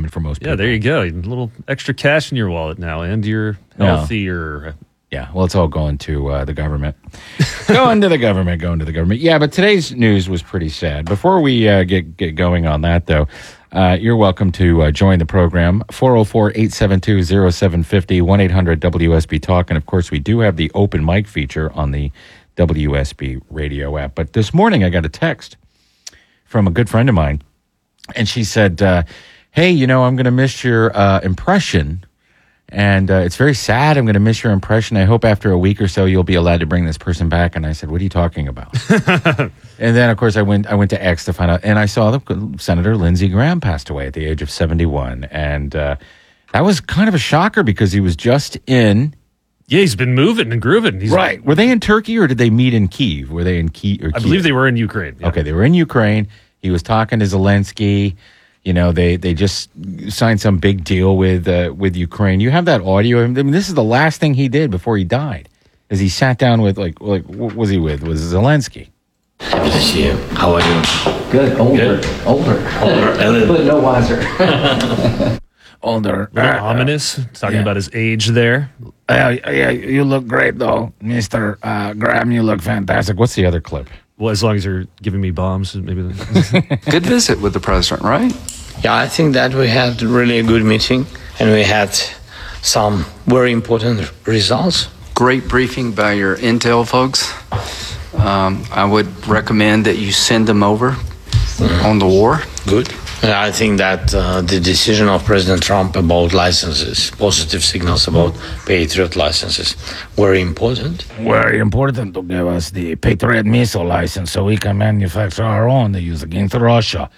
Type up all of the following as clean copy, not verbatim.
retirement for most people. Yeah, there you go. A little extra cash in your wallet now, and you're healthier. Yeah, well, it's all going to the government. Going to the government. Yeah, but today's news was pretty sad. Before we get going on that, though, you're welcome to join the program. 404-872-0750, 1-800-WSB-TALK. And, of course, we do have the open mic feature on the WSB radio app. But this morning I got a text from a good friend of mine, and she said, hey, I'm going to miss your impression. And it's very sad. I'm going to miss your impression. I hope after a week or so you'll be allowed to bring this person back. And I said, what are you talking about? And then, of course, I went to X to find out. And I saw that Senator Lindsey Graham passed away at the age of 71. And that was kind of a shocker because he was just in. Yeah, he's been moving and grooving. Right. Were they in Turkey or did they meet in Kyiv? Were they in Kyiv? I believe they were in Ukraine. Yeah. Okay, they were in Ukraine. He was talking to Zelensky. They just signed some big deal with Ukraine. You have that audio. I mean, this is the last thing he did before he died, is he sat down with what was he with? Was Zelensky? Happy to see you. How are you? Good. Older. But no wiser. Older. A little ominous. Talking about his age there. Yeah, you look great though, Mr. Graham. You look fantastic. What's the other clip? Well, as long as you're giving me bombs, maybe. Good visit with the president, right? Yeah, I think that we had really a good meeting and we had some very important results. Great briefing by your intel folks. I would recommend that you send them over on the war. Good. I think that the decision of President Trump about licenses, positive signals about Patriot licenses, very important. Very important to give us the Patriot missile license so we can manufacture our own to use against Russia.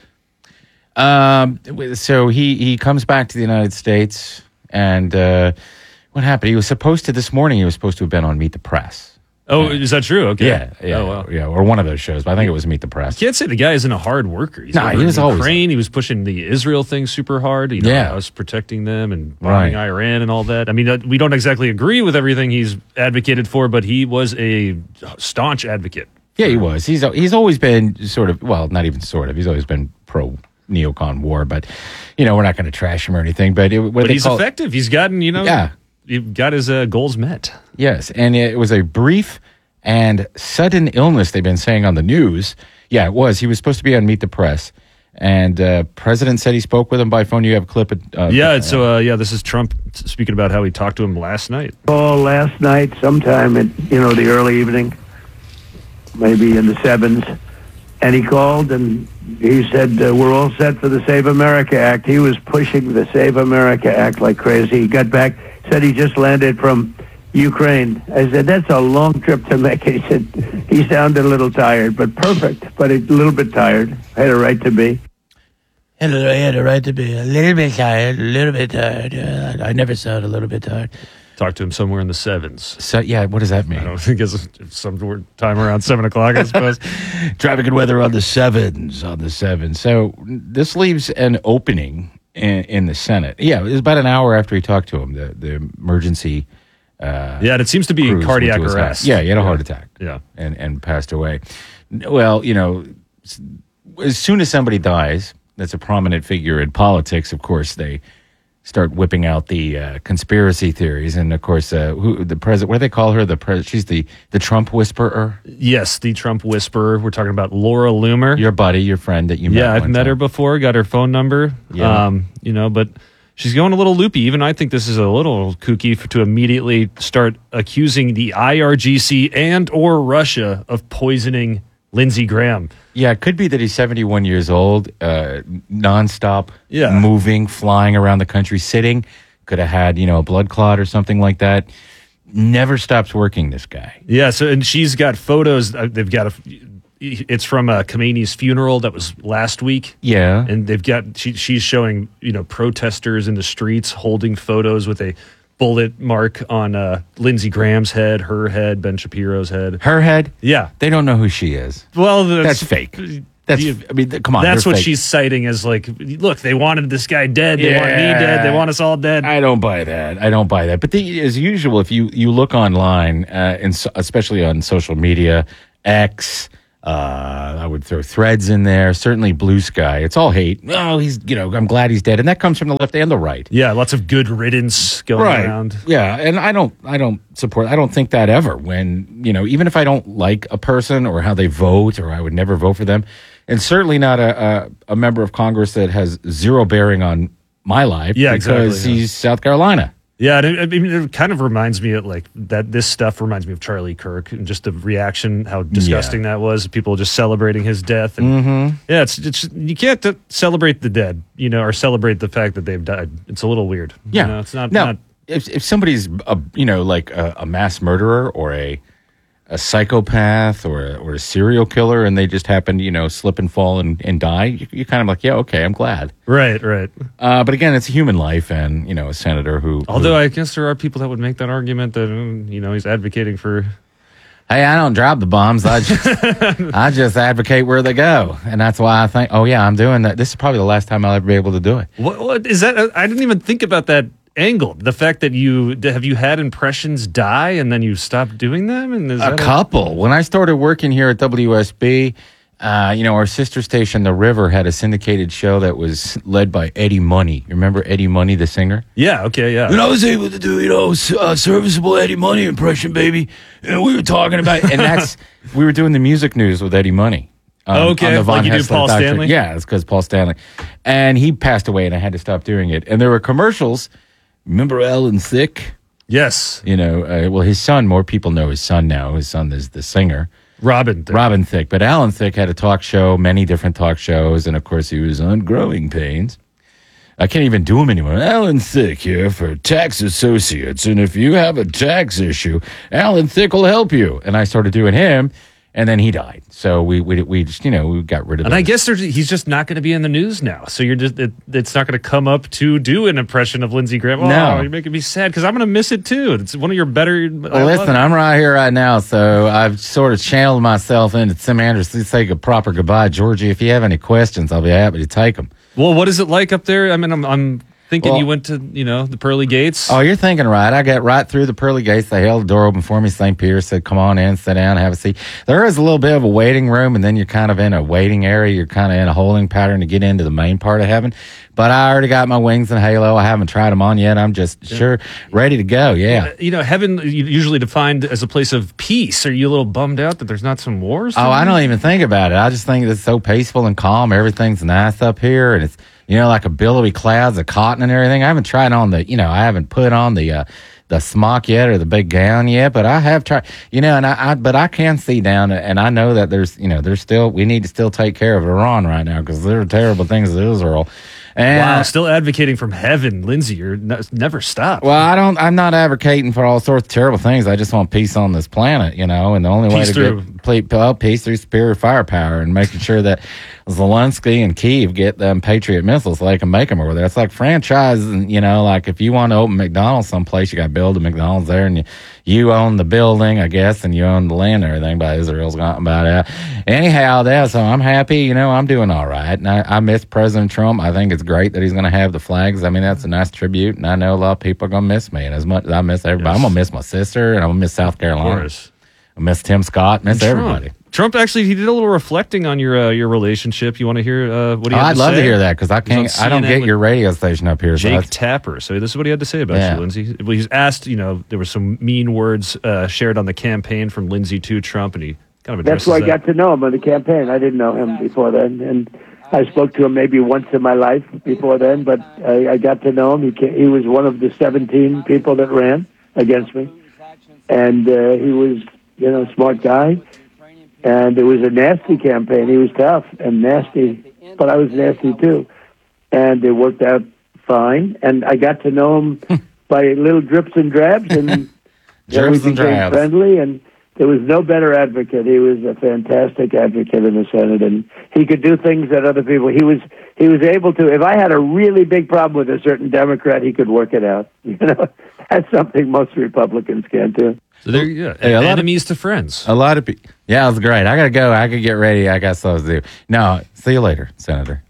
So he comes back to the United States, and what happened? He was supposed to have been on Meet the Press. Oh, is that true? Okay. Yeah. Oh, wow. Yeah, or one of those shows, but I think it was Meet the Press. You can't say the guy isn't a hard worker. He was always. Ukraine. He was pushing the Israel thing super hard. Us protecting them and bombing Iran and all that. I mean, we don't exactly agree with everything he's advocated for, but he was a staunch advocate. Yeah, he was. He's always been sort of, well, not even sort of. He's always been pro neocon war, but we're not going to trash him or anything. But he's effective. He's gotten he got his goals met. Yes, and it was a brief and sudden illness, they've been saying on the news. Yeah, it was. He was supposed to be on Meet the Press, and President said he spoke with him by phone. You have a clip. This is Trump speaking about how he talked to him last night. Last night, sometime at the early evening, maybe in the 7s, and he called and he said, we're all set for the Save America Act. He was pushing the Save America Act like crazy. He got back, said he just landed from Ukraine. I said, that's a long trip to make. He said, he sounded a little tired, but perfect, but a little bit tired. Had a right to be. I had a right to be a little bit tired, I never sound a little bit tired. Talk to him somewhere in the 7s. So, yeah, what does that mean? I don't think it's some time around 7 o'clock, I suppose. Traffic and weather on the 7s. So this leaves an opening in the Senate. Yeah, it was about an hour after he talked to him, the emergency and it seems to be cardiac arrest. Yeah, he had a heart attack. Yeah. And passed away. Well, as soon as somebody dies, that's a prominent figure in politics, of course, they start whipping out the conspiracy theories. And, of course, the president, what do they call her? She's the Trump whisperer? Yes, the Trump whisperer. We're talking about Laura Loomer. Your buddy, your friend that you met. Yeah, I've met her before, got her phone number. Yeah. But she's going a little loopy. Even I think this is a little kooky to immediately start accusing the IRGC and or Russia of poisoning Lindsey Graham. Yeah, it could be that he's 71 years old, nonstop, moving, flying around the country, sitting. Could have had, a blood clot or something like that. Never stops working, this guy. Yeah, and she's got photos. They've got it's from Khamenei's funeral that was last week. Yeah. And they've got, she's showing, protesters in the streets holding photos with a bullet mark on Lindsey Graham's head, her head, Ben Shapiro's head. Her head? Yeah. They don't know who she is. Well, that's fake. Come on. That's what fake. She's citing as look, they wanted this guy dead. They want me dead. They want us all dead. I don't buy that. But as usual, if you look online, and especially on social media, X, I would throw Threads in there. Certainly Blue Sky. It's all hate. Oh, I'm glad he's dead. And that comes from the left and the right. Yeah, lots of good riddance going around. Yeah, and I don't think that ever. When, even if I don't like a person or how they vote, or I would never vote for them, and certainly not a member of Congress that has zero bearing on my life because he's South Carolina. Yeah, it kind of reminds me of this stuff reminds me of Charlie Kirk and just the reaction, how disgusting that was. People just celebrating his death. And it's you can't celebrate the dead, or celebrate the fact that they've died. It's a little weird. Yeah, it's not. Now, if somebody's a mass murderer or a psychopath or a serial killer, and they just happen to, slip and fall and die, you're kind of like, yeah, okay, I'm glad. Right. But again, it's a human life, and, a senator who... Although I guess there are people that would make that argument that, he's advocating for... Hey, I don't drop the bombs. I just advocate where they go. And that's why I think, oh, yeah, I'm doing that. This is probably the last time I'll ever be able to do it. What is that? I didn't even think about that angle. The fact that have you had impressions die and then you stopped doing them? And is a couple. When I started working here at WSB, our sister station, The River, had a syndicated show that was led by Eddie Money. You remember Eddie Money, the singer? Yeah, okay, yeah. And I was able to do, serviceable Eddie Money impression, baby. And we were talking about, and we were doing the music news with Eddie Money. Okay, on the like you do Paul Stanley? Yeah, it's because Paul Stanley. And he passed away, and I had to stop doing it. And there were commercials. Remember Alan Thicke? Yes. His son, more people know his son now. His son is the singer. Robin Thicke. But Alan Thicke had a talk show, many different talk shows, and of course he was on Growing Pains. I can't even do him anymore. Alan Thicke here for Tax Associates, and if you have a tax issue, Alan Thicke will help you. And I started doing him, and then he died. So we just, we got rid of And I guess he's just not going to be in the news now. So it's not going to come up to do an impression of Lindsey Graham. Oh, no. You're making me sad because I'm going to miss it too. It's one of your better. Well, listen, I'm right here right now. So I've sort of channeled myself into Tim Anderson. Let's take a proper goodbye. Georgie, if you have any questions, I'll be happy to take them. Well, what is it like up there? I mean, I'm thinking you went to, the pearly gates. Oh, you're thinking right. I got right through the pearly gates. They held the door open for me. St. Peter said, come on in, sit down, have a seat. There is a little bit of a waiting room, and then you're kind of in a waiting area. You're kind of in a holding pattern to get into the main part of heaven. But I already got my wings and halo. I haven't tried them on yet. I'm just ready to go. Yeah. Heaven usually defined as a place of peace. Are you a little bummed out that there's not some wars? Oh, I don't even think about it. I just think it's so peaceful and calm. Everything's nice up here, and it's, like a billowy clouds of cotton and everything. I haven't tried on I haven't put on the smock yet or the big gown yet, but I have tried, but I can see down, and I know that there's still, we need to still take care of Iran right now because there are terrible things in Israel. And wow, still advocating from heaven, Lindsey. You're never stop. Well, I'm not advocating for all sorts of terrible things. I just want peace on this planet, and the only way to get peace through superior firepower and making sure that Zelensky and Kyiv get them Patriot missiles so they can make them over there. It's like franchising, like if you want to open McDonald's someplace, you got to build a McDonald's there, and you own the building, I guess, and you own the land and everything, but Israel's got about it. Anyhow, so I'm happy, I'm doing all right. And I miss President Trump. I think it's great that he's going to have the flags. I mean, that's a nice tribute, and I know a lot of people are going to miss me. And as much as I miss everybody, I'm going to miss my sister, and I'm going to miss South Carolina. I miss Tim Scott, miss everybody. Trump actually, he did a little reflecting on your relationship. You want to hear what he had to say? I'd love to hear that because I don't get your radio station up here. Jake Tapper. So this is what he had to say about you, Lindsey. Well, he's asked, there were some mean words shared on the campaign from Lindsey to Trump, and he kind of addresses that. That's why I got to know him on the campaign. I didn't know him before then, and I spoke to him maybe once in my life before then, but I got to know him. He was one of the 17 people that ran against me, and he was, a smart guy. And it was a nasty campaign. He was tough and nasty, but I was nasty too. And it worked out fine. And I got to know him by little drips and drabs, and we became friendly. And there was no better advocate. He was a fantastic advocate in the Senate, and he could do things that other people. He was able to. If I had a really big problem with a certain Democrat, he could work it out. That's something most Republicans can't do. So there you go. Hey, enemies to friends. A lot of people. Yeah, it was great. I got to go. I could get ready. I got stuff to do. No, see you later, Senator.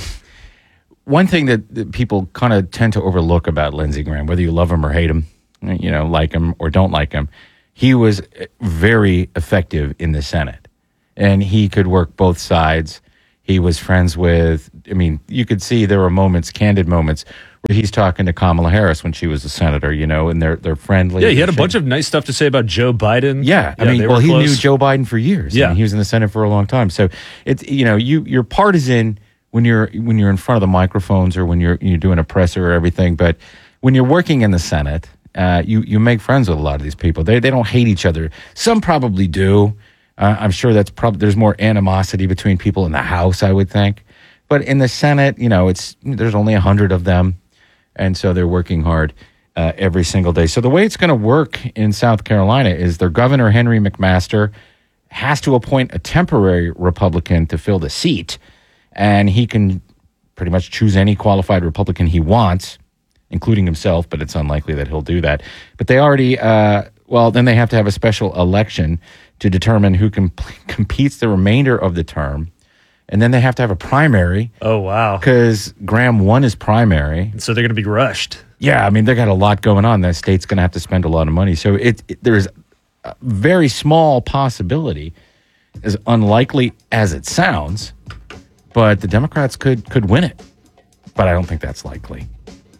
One thing that people kind of tend to overlook about Lindsey Graham, whether you love him or hate him, like him or don't like him, he was very effective in the Senate. and he could work both sides. He was friends with, I mean, you could see there were moments, candid moments, where he's talking to Kamala Harris when she was a senator, and they're friendly. Yeah, he had a bunch of nice stuff to say about Joe Biden. Yeah, I mean, he knew Joe Biden for years. Yeah. I mean, he was in the Senate for a long time. So it's, you're partisan when you're in front of the microphones or when you're doing a presser or everything, but when you're working in the Senate, you make friends with a lot of these people. They don't hate each other. Some probably do. I'm sure there's more animosity between people in the House, I would think. But in the Senate, there's only 100 of them, and so they're working hard every single day. So the way it's going to work in South Carolina is their governor, Henry McMaster, has to appoint a temporary Republican to fill the seat, and he can pretty much choose any qualified Republican he wants, including himself, but it's unlikely that he'll do that. But they already, then they have to have a special election to determine who competes the remainder of the term. And then they have to have a primary. Oh, wow. Because Graham won his primary. So they're going to be rushed. Yeah, I mean, they got a lot going on. That state's going to have to spend a lot of money. So there's a very small possibility, as unlikely as it sounds, but the Democrats could win it. But I don't think that's likely.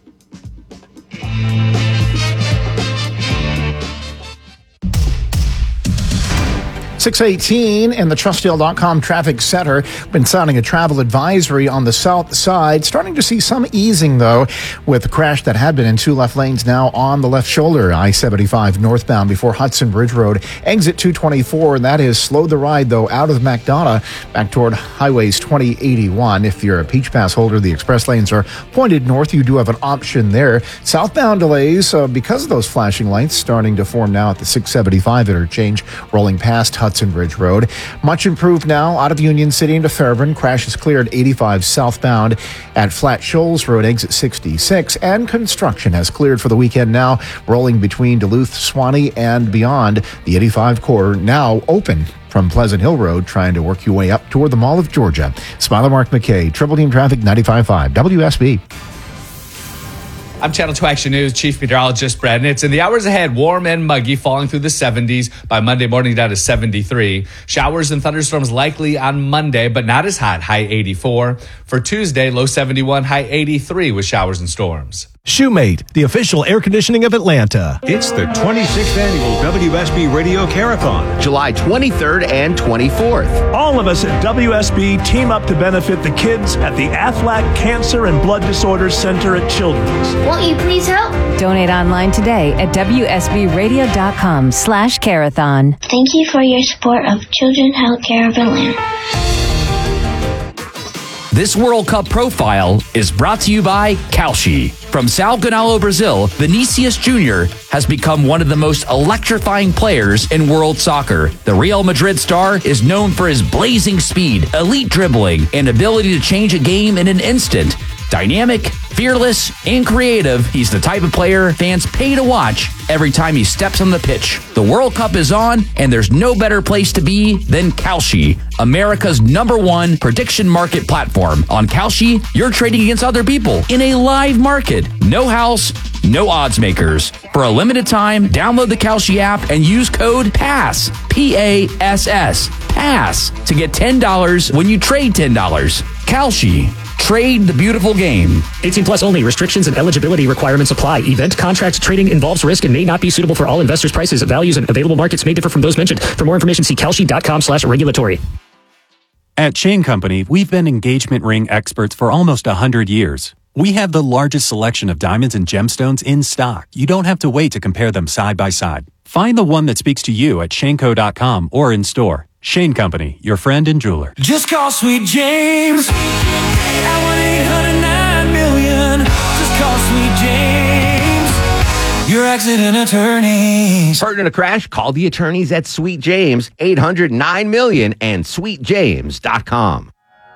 6:18 in the Trustdeal.com traffic center. Been sounding a travel advisory on the south side. Starting to see some easing, though, with the crash that had been in two left lanes now on the left shoulder. I-75 northbound before Hudson Bridge Road. Exit 224, and that has slowed the ride, though, out of McDonough back toward Highways 2081. If you're a Peach Pass holder, the express lanes are pointed north. You do have an option there. Southbound delays because of those flashing lights starting to form now at the 675 interchange, rolling past Hudson Bridge Road. Much improved now out of Union City into Fairburn. Crash is cleared 85 southbound at Flat Shoals Road, exit 66. And construction has cleared for the weekend now, rolling between Duluth, Swanee, and beyond. The 85 corridor now open from Pleasant Hill Road, trying to work your way up toward the Mall of Georgia. Smiler Mark McKay, Triple Team Traffic 95.5 WSB. I'm Channel 2 Action News Chief Meteorologist Brad Nitz. In the hours ahead, warm and muggy, falling through the 70s. By Monday morning, down to 73. Showers and thunderstorms likely on Monday, but not as hot, high 84. For Tuesday, low 71, high 83 with showers and storms. Shoemate, the official air conditioning of Atlanta. It's the 26th annual WSB Radio Carathon, July 23rd and 24th. All of us at WSB team up to benefit the kids at the Aflac Cancer and Blood Disorders Center at Children's. Won't you please help? Donate online today at WSBradio.com/Carathon. Thank you for your support of Children's Healthcare of Atlanta. This World Cup profile is brought to you by Calci. From Sao Gonçalo, Brazil, Vinicius Jr. has become one of the most electrifying players in world soccer. The Real Madrid star is known for his blazing speed, elite dribbling, and ability to change a game in an instant. Dynamic, fearless, and creative, he's the type of player fans pay to watch every time he steps on the pitch. The World Cup is on, and there's no better place to be than Kalshi, America's #1 prediction market platform. On Kalshi, you're trading against other people in a live market. No house, no odds makers. For a limited time, download the Kalshi app and use code PASS, P-A-S-S, PASS, to get $10 when you trade $10. Kalshi. Trade the beautiful game. 18 plus only. Restrictions and eligibility requirements apply. Event contract trading involves risk and may not be suitable for all investors. Prices, values, and available markets may differ from those mentioned. For more information, see kalshi.com/regulatory. At Chain Company, we've been engagement ring experts for almost 100 years. We have the largest selection of diamonds and gemstones in stock. You don't have to wait to compare them side by side. Find the one that speaks to you at shaneco.com or in store. Shane Company, your friend and jeweler. Just call Sweet James at 1-800-9-million. Just call Sweet James, your accident attorneys. Hurt in a crash? Call the attorneys at Sweet James, 800-9-million and sweetjames.com.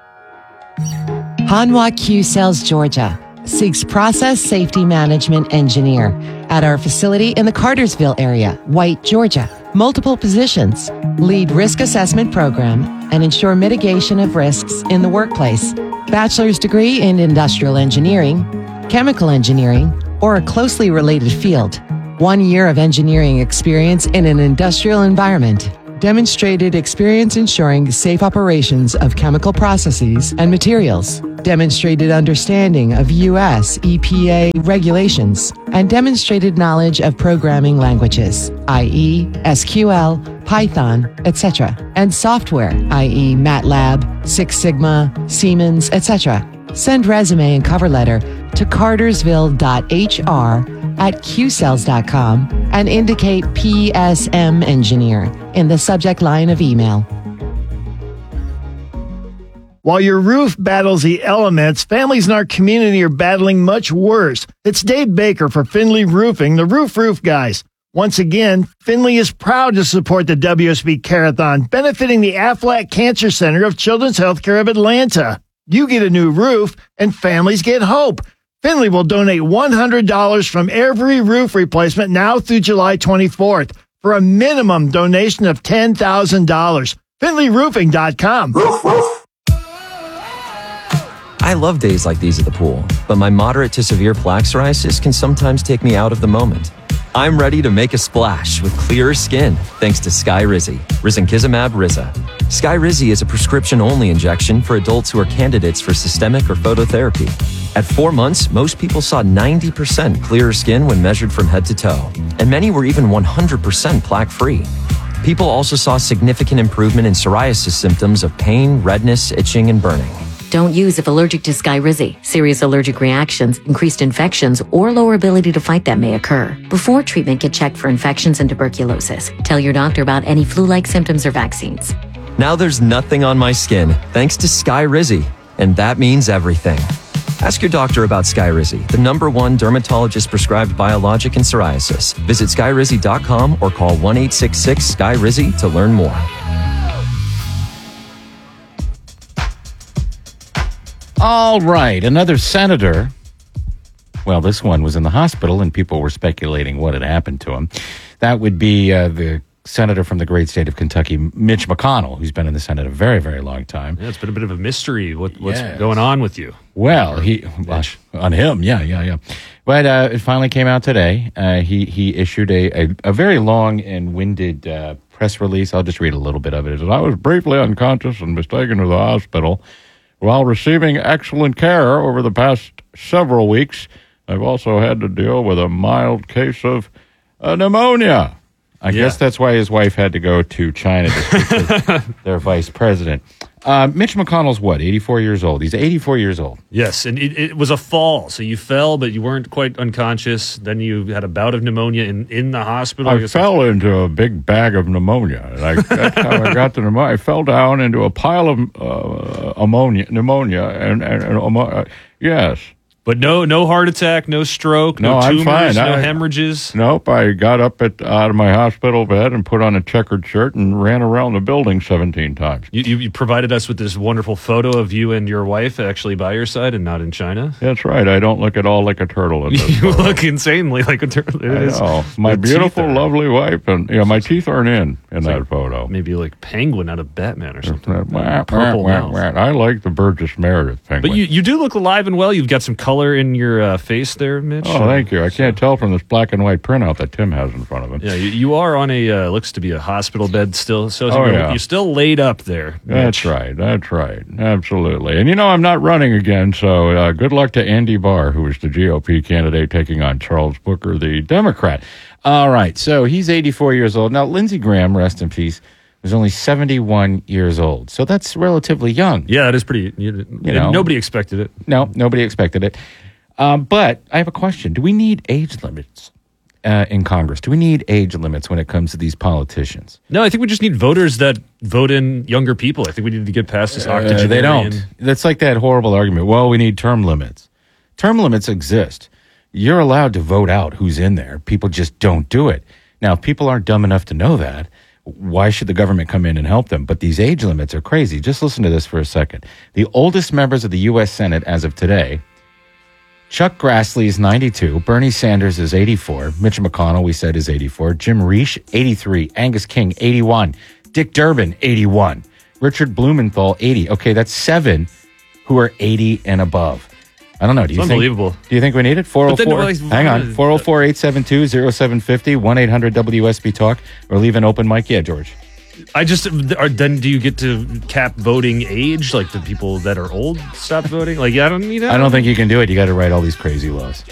Hanwha Q Cells Georgia seeks process safety management engineer at our facility in the Cartersville area, White, Georgia. Multiple positions: lead risk assessment program and ensure mitigation of risks in the workplace. Bachelor's degree in industrial engineering, chemical engineering, or a closely related field. 1 year of engineering experience in an industrial environment. Demonstrated experience ensuring safe operations of chemical processes and materials. Demonstrated understanding of U.S. EPA regulations. And demonstrated knowledge of programming languages, i.e. SQL, Python, etc. And software, i.e. MATLAB, Six Sigma, Siemens, etc. Send resume and cover letter to cartersville.hr@qcells.com and indicate PSM engineer in the subject line of email. While your roof battles the elements, families in our community are battling much worse. It's Dave Baker for Finley Roofing, the roof guys. Once again, Finley is proud to support the WSB Carathon, benefiting the Aflac Cancer Center of Children's Healthcare of Atlanta. You get a new roof, and families get hope. Finley will donate $100 from every roof replacement now through July 24th for a minimum donation of $10,000. FinleyRoofing.com. I love days like these at the pool, but my moderate to severe plaque psoriasis can sometimes take me out of the moment. I'm ready to make a splash with clearer skin thanks to Skyrizi, Risankizumab Riza. Skyrizi is a prescription-only injection for adults who are candidates for systemic or phototherapy. At 4 months, most people saw 90% clearer skin when measured from head to toe, and many were even 100% plaque-free. People also saw significant improvement in psoriasis symptoms of pain, redness, itching, and burning. Don't use if allergic to Skyrizi. Serious allergic reactions, increased infections, or lower ability to fight them may occur. Before treatment, get checked for infections and tuberculosis. Tell your doctor about any flu-like symptoms or vaccines. Now there's nothing on my skin thanks to Skyrizi, and that means everything. Ask your doctor about Skyrizi, the #1 dermatologist-prescribed biologic in psoriasis. Visit Skyrizi.com or call 1-866-SKYRIZI to learn more. All right, another senator. Well, this one was in the hospital, and people were speculating what had happened to him. That would be the senator from the great state of Kentucky, Mitch McConnell, who's been in the Senate a very, very long time. Yeah, it's been a bit of a mystery. What's going on with you? Well, on him, yeah. But it finally came out today. He issued a very long and winded press release. I'll just read a little bit of it. It says, I was briefly unconscious and mistaken to the hospital. While receiving excellent care over the past several weeks, I've also had to deal with a mild case of pneumonia. I guess that's why his wife had to go to China to speak to their vice president. Mitch McConnell's what, 84 years old? He's 84 years old. Yes, and it was a fall. So you fell, but you weren't quite unconscious. Then you had a bout of pneumonia in the hospital. I fell into a big bag of pneumonia. That's how I got the pneumonia. I fell down into a pile of pneumonia, and yes. But no heart attack, no stroke, no tumors, I'm fine. No hemorrhages. Nope. I got up out of my hospital bed and put on a checkered shirt and ran around the building 17 times. You provided us with this wonderful photo of you and your wife actually by your side and not in China. That's right. I don't look at all like a turtle in this You look insanely like a turtle. I know. My beautiful, lovely wife, and my teeth aren't in that photo. Maybe like Penguin out of Batman or something. Purple mouth. I like the Burgess Meredith Penguin. But you do look alive and well. You've got some color in your face there, Mitch. Oh, thank you. I can't tell from this black and white printout that Tim has in front of him. Yeah, you are on a looks to be a hospital bed still. So you're still laid up there, Mitch. That's right. Absolutely. And I'm not running again, so good luck to Andy Barr, who is the GOP candidate taking on Charles Booker, the Democrat. All right, so he's 84 years old. Now, Lindsey Graham, rest in peace, was only 71 years old. So that's relatively young. Yeah, that is pretty, nobody expected it. No, nobody expected it. But I have a question. Do we need age limits in Congress? Do we need age limits when it comes to these politicians? No, I think we just need voters that vote in younger people. I think we need to get past this octogenarian. They don't. That's like that horrible argument. Well, we need term limits. Term limits exist. You're allowed to vote out who's in there. People just don't do it. Now, if people aren't dumb enough to know that, why should the government come in and help them? But these age limits are crazy. Just listen to this for a second. The oldest members of the U.S. Senate as of today, Chuck Grassley is 92, Bernie Sanders is 84, Mitch McConnell, we said, is 84, Jim Risch, 83, Angus King, 81, Dick Durbin, 81, Richard Blumenthal, 80. Okay, that's 7 who are 80 and above. I don't know. Do you unbelievable. Do you think we need it? 404. Hang on. 404-872-0750, 1-800-WSB-TALK, or leave an open mic. Yeah, George. Then do you get to cap voting age? Like the people that are old stop voting? Like, I don't need that. I don't think you can do it. You got to write all these crazy laws.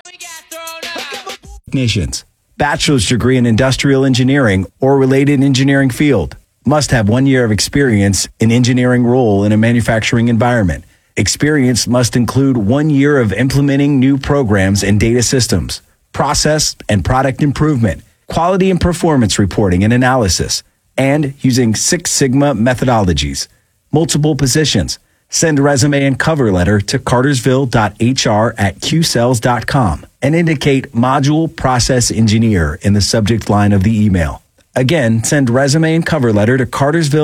Nations. Bachelor's degree in industrial engineering or related engineering field. Must have 1 year of experience in engineering role in a manufacturing environment. Experience must include 1 year of implementing new programs and data systems, process and product improvement, quality and performance reporting and analysis, and using Six Sigma methodologies. Multiple positions. Send resume and cover letter to cartersville.hr@qcells.com and indicate module process engineer in the subject line of the email. Again, send resume and cover letter to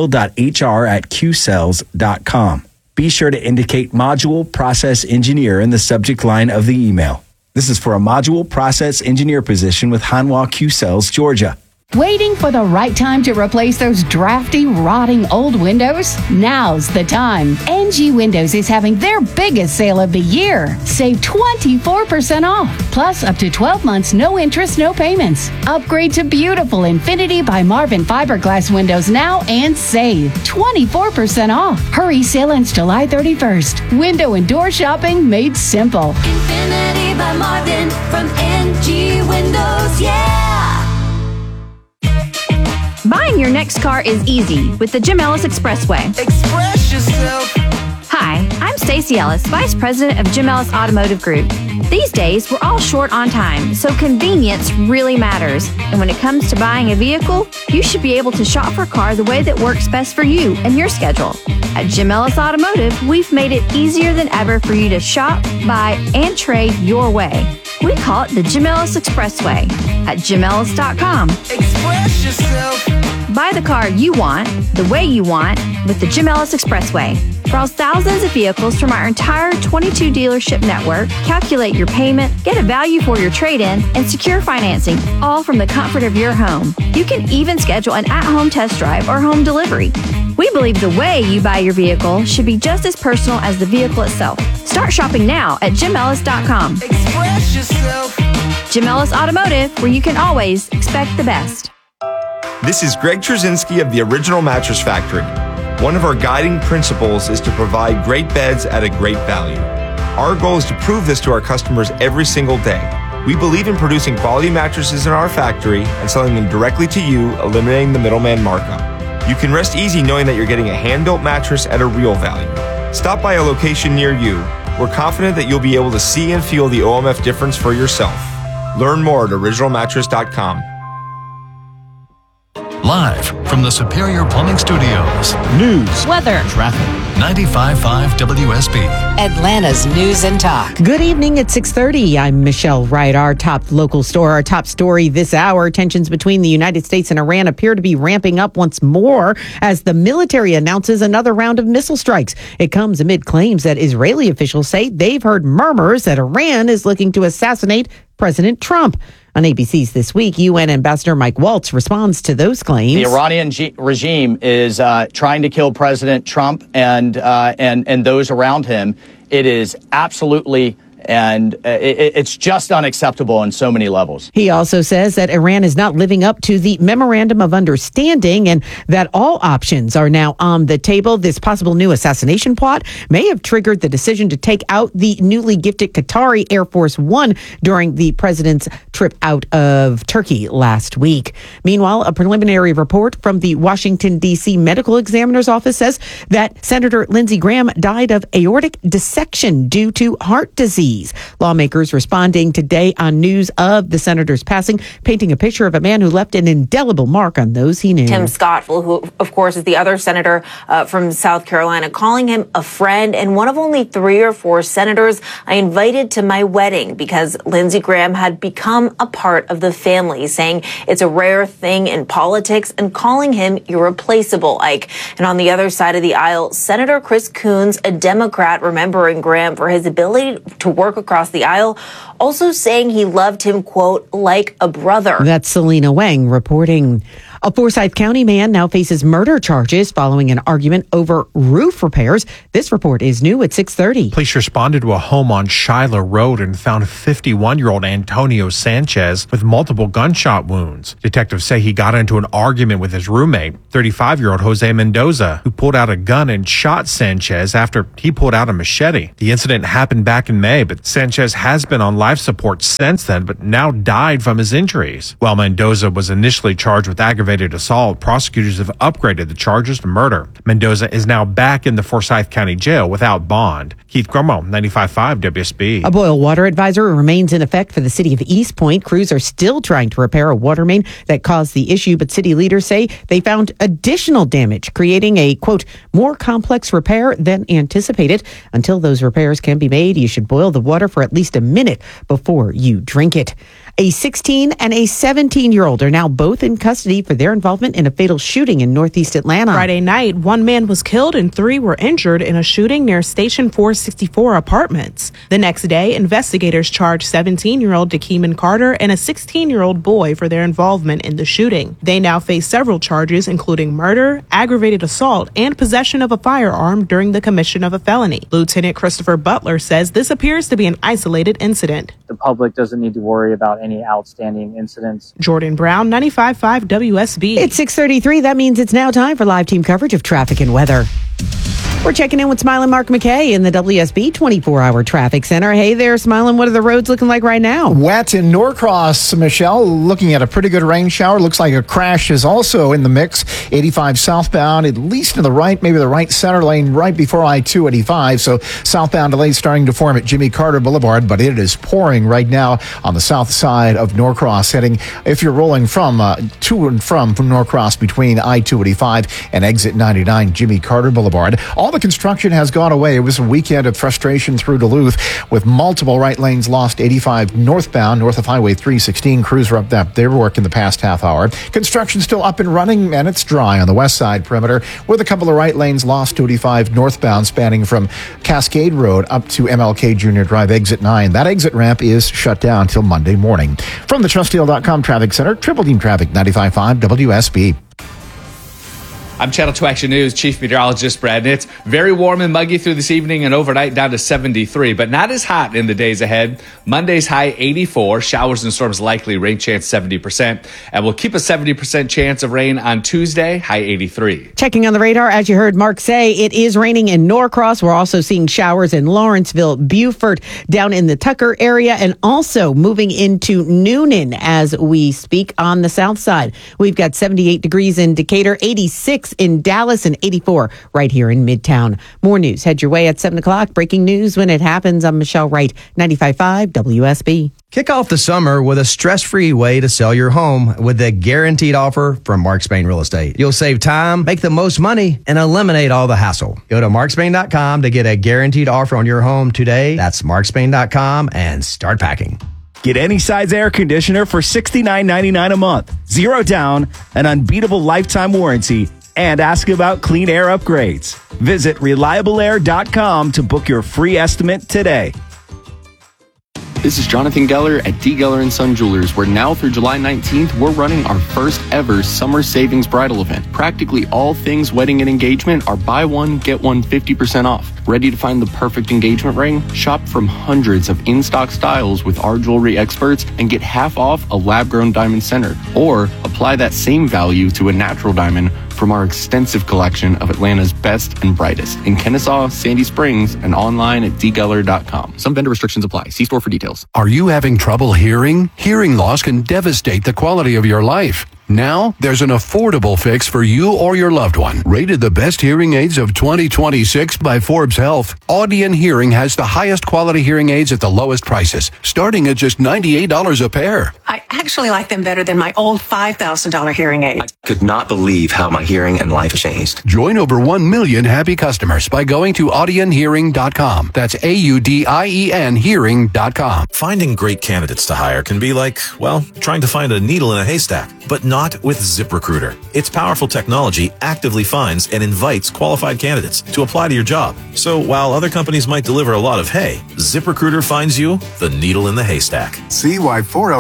cartersville.hr@qcells.com. Be sure to indicate module process engineer in the subject line of the email. This is for a module process engineer position with Hanwha Q Cells, Georgia. Waiting for the right time to replace those drafty, rotting old windows? Now's the time. NG Windows is having their biggest sale of the year. Save 24% off, plus up to 12 months, no interest, no payments. Upgrade to beautiful Infinity by Marvin fiberglass windows now and save 24% off. Hurry, sale ends July 31st. Window and door shopping made simple. Infinity by Marvin from NG Windows, yeah! Buying your next car is easy with the Jim Ellis Expressway. Express yourself. Hi, I'm Stacey Ellis, Vice President of Jim Ellis Automotive Group. These days, we're all short on time, so convenience really matters. And when it comes to buying a vehicle, you should be able to shop for a car the way that works best for you and your schedule. At Jim Ellis Automotive, we've made it easier than ever for you to shop, buy, and trade your way. We call it the Jim Ellis Expressway at jimellis.com. Express yourself. Buy the car you want, the way you want, with the Jim Ellis Expressway. Browse thousands of vehicles from our entire 22 dealership network, calculate your payment, get a value for your trade-in, and secure financing, all from the comfort of your home. You can even schedule an at-home test drive or home delivery. We believe the way you buy your vehicle should be just as personal as the vehicle itself. Start shopping now at jimellis.com. Express yourself. Jim Ellis Automotive, where you can always expect the best. This is Greg Trzynski of the Original Mattress Factory. One of our guiding principles is to provide great beds at a great value. Our goal is to prove this to our customers every single day. We believe in producing quality mattresses in our factory and selling them directly to you, eliminating the middleman markup. You can rest easy knowing that you're getting a hand-built mattress at a real value. Stop by a location near you. We're confident that you'll be able to see and feel the OMF difference for yourself. Learn more at originalmattress.com. Live from the Superior Plumbing Studios. News, weather, traffic. 95.5 WSB. Atlanta's News and Talk. Good evening at 6:30. I'm Michelle Wright. Our top story this hour. Tensions between the United States and Iran appear to be ramping up once more as the military announces another round of missile strikes. It comes amid claims that Israeli officials say they've heard murmurs that Iran is looking to assassinate President Trump. On ABC's This Week, UN Ambassador Mike Waltz responds to those claims. The Iranian regime is trying to kill President Trump and those around him. It is absolutely and it's just unacceptable on so many levels. He also says that Iran is not living up to the Memorandum of Understanding and that all options are now on the table. This possible new assassination plot may have triggered the decision to take out the newly gifted Qatari Air Force One during the president's trip out of Turkey last week. Meanwhile, a preliminary report from the Washington, D.C. Medical Examiner's Office says that Senator Lindsey Graham died of aortic dissection due to heart disease. Lawmakers responding today on news of the senator's passing, painting a picture of a man who left an indelible mark on those he knew. Tim Scott, who, of course, is the other senator from South Carolina, calling him a friend and one of only 3 or 4 senators I invited to my wedding because Lindsey Graham had become a part of the family, saying it's a rare thing in politics and calling him irreplaceable, Ike. And on the other side of the aisle, Senator Chris Coons, a Democrat, remembering Graham for his ability to work across the aisle, also saying he loved him, quote, like a brother. That's Selena Wang reporting. A Forsyth County man now faces murder charges following an argument over roof repairs. This report is new at 6:30. Police responded to a home on Shiloh Road and found 51-year-old Antonio Sanchez with multiple gunshot wounds. Detectives say he got into an argument with his roommate, 35-year-old Jose Mendoza, who pulled out a gun and shot Sanchez after he pulled out a machete. The incident happened back in May, but Sanchez has been on life support since then, but now died from his injuries. While Mendoza was initially charged with aggravated assault, prosecutors have upgraded the charges to murder. Mendoza is now back in the Forsyth County Jail without bond. Keith Grumwell, 95.5 WSB. A boil water advisory remains in effect for the city of East Point. Crews are still trying to repair a water main that caused the issue, but city leaders say they found additional damage, creating a, quote, more complex repair than anticipated. Until those repairs can be made, you should boil the water for at least a minute before you drink it. A 16 and a 17-year-old are now both in custody for their involvement in a fatal shooting in Northeast Atlanta. Friday night, one man was killed and 3 were injured in a shooting near Station 464 apartments. The next day, investigators charged 17-year-old Dakeeman Carter and a 16-year-old boy for their involvement in the shooting. They now face several charges, including murder, aggravated assault, and possession of a firearm during the commission of a felony. Lieutenant Christopher Butler says this appears to be an isolated incident. The public doesn't need to worry about any outstanding incidents. Jordan Brown, 95.5 WSB. It's 6:33. That means it's now time for live team coverage of traffic and weather. We're checking in with Smiling Mark McKay in the WSB 24-hour traffic center. Hey there, Smiling. What are the roads looking like right now? Wet in Norcross, Michelle. Looking at a pretty good rain shower. Looks like a crash is also in the mix. 85 southbound, at least to the right, maybe the right center lane right before I-285. So southbound delays starting to form at Jimmy Carter Boulevard, but it is pouring right now on the south side of Norcross, heading, if you're rolling from to and from Norcross between I-285 and exit 99 Jimmy Carter Boulevard. All the construction has gone away. It was a weekend of frustration through Duluth with multiple right lanes lost. 85 northbound, north of Highway 316. Crews were up their work in the past half hour. Construction still up and running, and it's dry on the west side perimeter with a couple of right lanes lost. 285 northbound spanning from Cascade Road up to MLK Junior Drive, exit 9. That exit ramp is shut down till Monday morning. From the TrustDeal.com Traffic Center, Triple Team Traffic, 95.5 WSB. I'm Channel 2 Action News Chief Meteorologist Brad Nitz. Very warm and muggy through this evening and overnight down to 73, but not as hot in the days ahead. Monday's high 84, showers and storms likely, rain chance 70%, and we'll keep a 70% chance of rain on Tuesday, high 83. Checking on the radar, as you heard Mark say, it is raining in Norcross. We're also seeing showers in Lawrenceville, Beaufort, down in the Tucker area, and also moving into Noonan as we speak on the south side. We've got 78 degrees in Decatur, 86 in Dallas, and 84 right here in Midtown. More news head your way at 7 o'clock. Breaking news when it happens. I'm Michelle Wright, 95.5 WSB. Kick off the summer with a stress-free way to sell your home with the guaranteed offer from Mark Spain Real Estate. You'll save time, make the most money, and eliminate all the hassle. Go to markspain.com to get a guaranteed offer on your home today. That's markspain.com and start packing. Get any size air conditioner for $69.99 a month. Zero down, an unbeatable lifetime warranty, and ask about clean air upgrades. Visit reliableair.com to book your free estimate today. This is Jonathan Geller at D. Geller & Son Jewelers, where now through July 19th, we're running our first ever summer savings bridal event. Practically all things wedding and engagement are buy one, get one 50% off. Ready to find the perfect engagement ring? Shop from hundreds of in-stock styles with our jewelry experts and get half off a lab-grown diamond center. Or apply that same value to a natural diamond from our extensive collection of Atlanta's best and brightest in Kennesaw, Sandy Springs, and online at dgeller.com. Some vendor restrictions apply. See store for details. Are you having trouble hearing? Hearing loss can devastate the quality of your life. Now, there's an affordable fix for you or your loved one. Rated the best hearing aids of 2026 by Forbes Health, Audion Hearing has the highest quality hearing aids at the lowest prices, starting at just $98 a pair. I actually like them better than my old $5,000 hearing aid. I could not believe how my hearing and life changed. Join over 1 million happy customers by going to audionhearing.com. That's AUDIEN hearing.com. Finding great candidates to hire can be like, well, trying to find a needle in a haystack, but not with ZipRecruiter. Its powerful technology actively finds and invites qualified candidates to apply to your job. So while other companies might deliver a lot of hay, ZipRecruiter finds you the needle in the haystack. See why 4 out of 5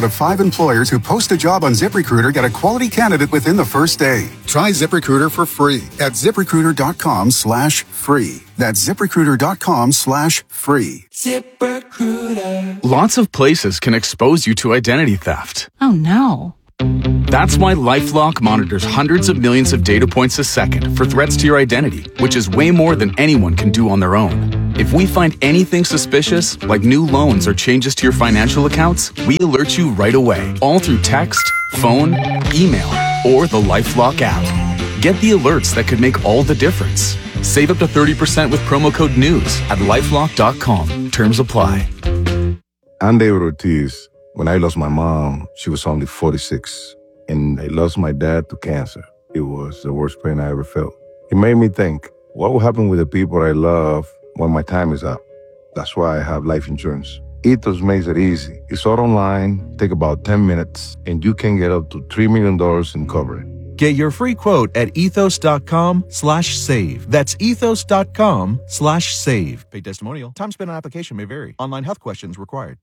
employers who post a job on ZipRecruiter get a quality candidate within the first day. Try ZipRecruiter for free at ZipRecruiter.com/free. That's ZipRecruiter.com/free. ZipRecruiter. Lots of places can expose you to identity theft. Oh no. That's why LifeLock monitors hundreds of millions of data points a second for threats to your identity, which is way more than anyone can do on their own. If we find anything suspicious, like new loans or changes to your financial accounts, we alert you right away, all through text, phone, email, or the LifeLock app. Get the alerts that could make all the difference. Save up to 30% with promo code NEWS at LifeLock.com. Terms apply. I'm David Ortiz. When I lost my mom, she was only 46, and I lost my dad to cancer. It was the worst pain I ever felt. It made me think, what will happen with the people I love when my time is up? That's why I have life insurance. Ethos makes it easy. It's all online, take about 10 minutes, and you can get up to $3 million in coverage. Get your free quote at ethos.com/save. That's ethos.com/save. Paid testimonial. Time spent on application may vary. Online health questions required.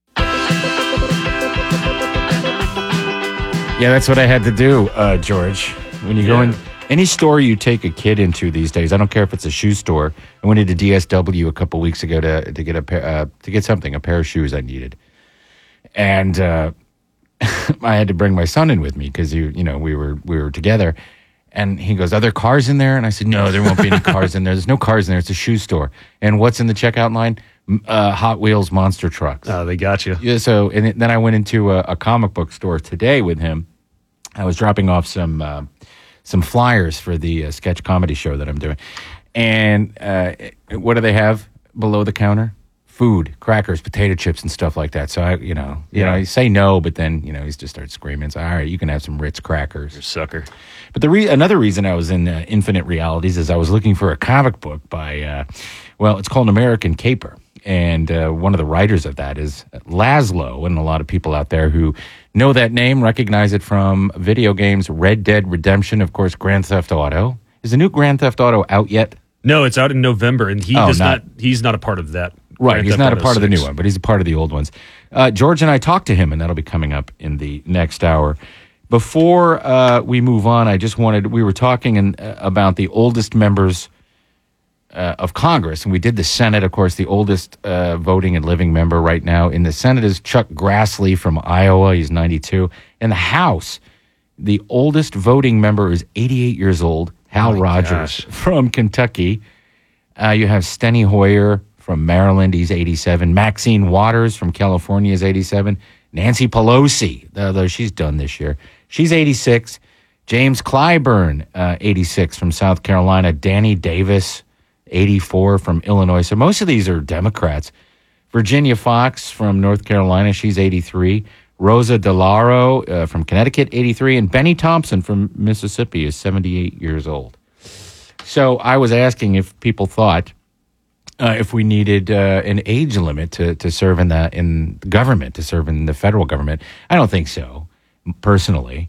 Yeah, that's what I had to do, George. When you go in any store you take a kid into these days, I don't care if it's a shoe store. I went into DSW a couple weeks ago to get a pair, a pair of shoes I needed, and I had to bring my son in with me because we were together. And he goes, "Are there cars in there?" And I said, "No, there won't be any cars in there. There's no cars in there. It's a shoe store." And what's in the checkout line? Hot Wheels monster trucks. Oh, they got you. Yeah. So, then I went into a comic book store today with him. I was dropping off some flyers for the sketch comedy show that I'm doing. And what do they have below the counter? Food, crackers, potato chips, and stuff like that. So I say no, but then he just starts screaming. So, all right, you can have some Ritz crackers. You're a sucker. But another reason I was in Infinite Realities is I was looking for a comic book by, it's called American Caper. And one of the writers of that is Laszlo, and a lot of people out there who know that name recognize it from video games, Red Dead Redemption, of course, Grand Theft Auto. Is the new Grand Theft Auto out yet? No, it's out in November, and he's not a part of that. Right, he's not a part of the new one, but he's a part of the old ones. George and I talked to him, and that'll be coming up in the next hour. Before we move on, we were talking about the oldest members of Congress, and we did the Senate. Of course, the oldest voting and living member right now in the Senate is Chuck Grassley from Iowa. He's 92. In the House, the oldest voting member is 88 years old, Hal Rogers from Kentucky. You have Steny Hoyer from Maryland. He's 87. Maxine Waters from California is 87. Nancy Pelosi, though she's done this year, she's 86. James Clyburn, 86 from South Carolina. Danny Davis, 84 from Illinois. So most of these are Democrats. Virginia Fox from North Carolina, she's 83. Rosa DeLauro from Connecticut, 83. And Benny Thompson from Mississippi is 78 years old. So I was asking if people thought if we needed an age limit to serve in government, to serve in the federal government. I don't think so, personally.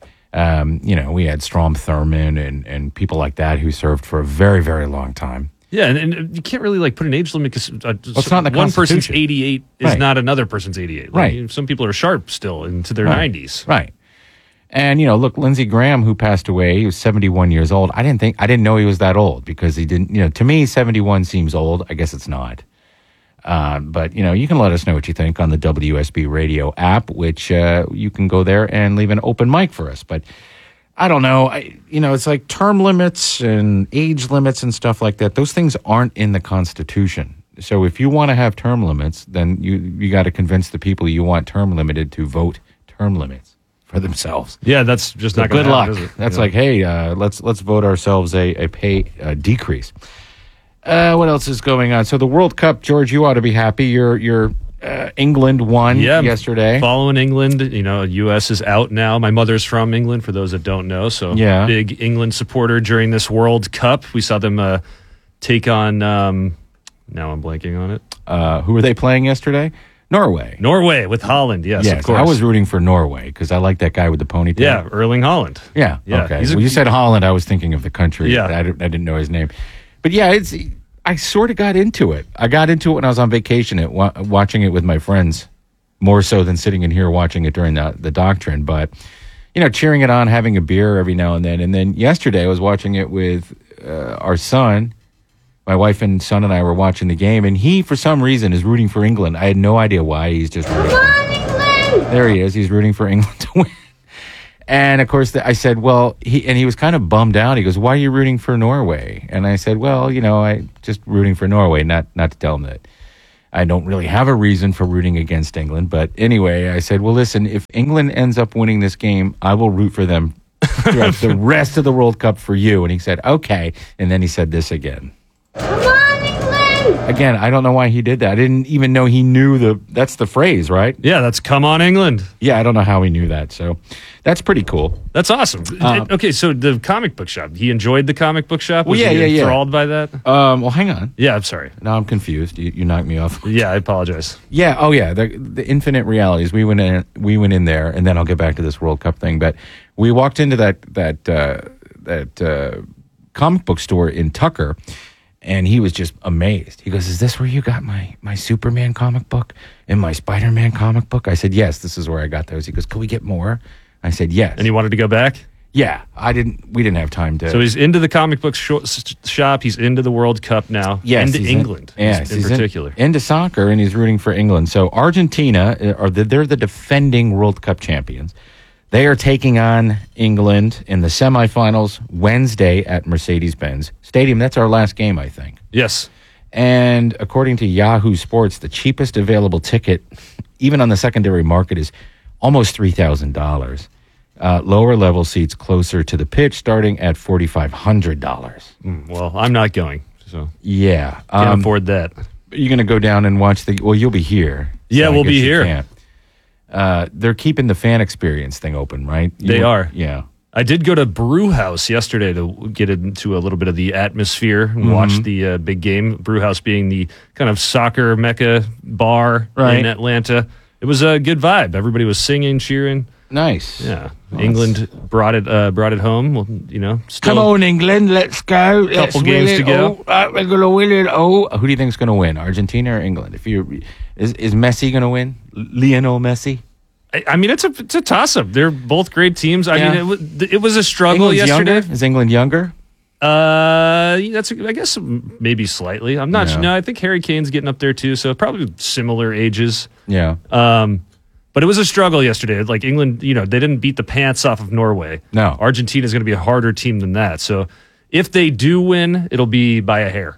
We had Strom Thurmond and people like that who served for a very, very long time. Yeah, and you can't really put an age limit because it's not in the one person's Constitution. 88 is not another person's 88. Right. Some people are sharp still into their 90s. Right. And, look, Lindsey Graham, who passed away, he was 71 years old. I didn't know he was that old because he didn't, to me, 71 seems old. I guess it's not. But, you can let us know what you think on the WSB radio app, which you can go there and leave an open mic for us. But I don't know. It's like term limits and age limits and stuff like that. Those things aren't in the Constitution. So if you want to have term limits, then you got to convince the people you want term limited to vote term limits for themselves. Yeah, that's just not good luck. Is it? That's like, hey, let's vote ourselves a pay decrease. What else is going on? So the World Cup, George, you ought to be happy. Your England won yesterday. Following England, U.S. is out now. My mother's from England, for those that don't know. So big England supporter during this World Cup. We saw them take on, now I'm blanking on it. Who were they playing yesterday? Norway with Holland, yes, of course. I was rooting for Norway because I like that guy with the ponytail. Yeah, Erling Haaland. Yeah. Okay. When you said Holland, I was thinking of the country. Yeah. I didn't know his name. But yeah, I sort of got into it. I got into it when I was on vacation watching it with my friends more so than sitting in here watching it during the doctrine. But, cheering it on, having a beer every now and then. And then yesterday I was watching it with our son. My wife and son and I were watching the game, and he, for some reason, is rooting for England. I had no idea why. He's just rooting England! There he is. He's rooting for England to win. And, of course, I said, well, he was kind of bummed out. He goes, why are you rooting for Norway? And I said, well, I just rooting for Norway, not to tell him that I don't really have a reason for rooting against England. But anyway, I said, well, listen, if England ends up winning this game, I will root for them throughout the rest of the World Cup for you. And he said, okay. And then he said this again. Come on, England! Again, I don't know why he did that. I didn't even know he knew that's the phrase, right? Yeah, that's come on, England. Yeah, I don't know how he knew that. So that's pretty cool. That's awesome. Okay, so the comic book shop, he enjoyed the comic book shop? Was he enthralled by that? Well, hang on. Yeah, I'm sorry. Now I'm confused. You knocked me off. Yeah, I apologize. Yeah, oh yeah, the infinite realities. We went in there, and then I'll get back to this World Cup thing. But we walked into that comic book store in Tucker, and he was just amazed. He goes, is this where you got my Superman comic book and my Spider-Man comic book? I said, yes, this is where I got those. He goes, can we get more? I said, yes. And he wanted to go back? Yeah, we didn't have time to. So he's into the comic book shop. He's into the World Cup now. Yes, into England. Yes, in particular. Into soccer, and he's rooting for England. So Argentina, they're the defending World Cup champions. They are taking on England in the semifinals Wednesday at Mercedes-Benz Stadium. That's our last game, I think. Yes. And according to Yahoo Sports, the cheapest available ticket, even on the secondary market, is almost $3,000. Lower level seats closer to the pitch, starting at $4,500. Well, I'm not going. So yeah, can't afford that. You're going to go down and watch Well, you'll be here. Yeah, we'll be here. They're keeping the fan experience thing open, right? They are. Yeah. I did go to Brewhouse yesterday to get into a little bit of the atmosphere and watch the big game. Brewhouse being the kind of soccer mecca bar in Atlanta. It was a good vibe. Everybody was singing, cheering. Nice. Yeah. Well, England brought it home. Well, still come on, England, let's go. Couple games to go. We're gonna win it. Oh, who do you think is gonna win, Argentina or England? Is Messi gonna win? Lionel Messi? I mean, it's a toss up. They're both great teams. I mean, it was a struggle England's yesterday. Younger? Is England younger? That's I guess maybe slightly. I'm not sure. No, I think Harry Kane's getting up there too. So probably similar ages. Yeah. But it was a struggle yesterday. Like England, they didn't beat the pants off of Norway. No. Argentina is going to be a harder team than that. So if they do win, it'll be by a hair.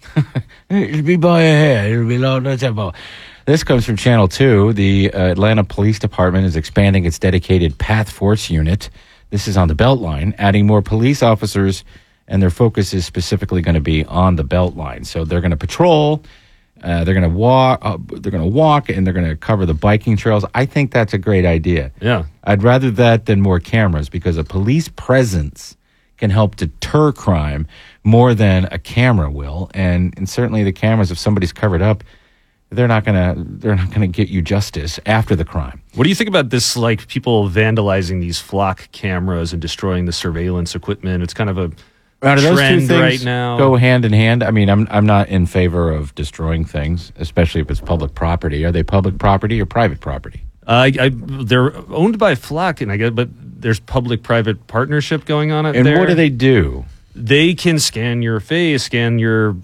It'll be by a hair. It'll be no. This comes from Channel 2. The Atlanta Police Department is expanding its dedicated Path Force unit. This is on the Beltline, adding more police officers, and their focus is specifically going to be on the Beltline. So they're going to patrol. They're going to walk. And they're going to cover the biking trails. I think that's a great idea. Yeah, I'd rather that than more cameras because a police presence can help deter crime more than a camera will. And certainly the cameras, if somebody's covered up, they're not gonna get you justice after the crime. What do you think about this? Like people vandalizing these flock cameras and destroying the surveillance equipment. It's kind of a those trend two things right now. Go hand in hand. I mean, I'm not in favor of destroying things, especially if it's public property. Are they public property or private property? They're owned by Flock, and I guess, but there's public-private partnership going on there. And what do they do? They can scan your face, scan your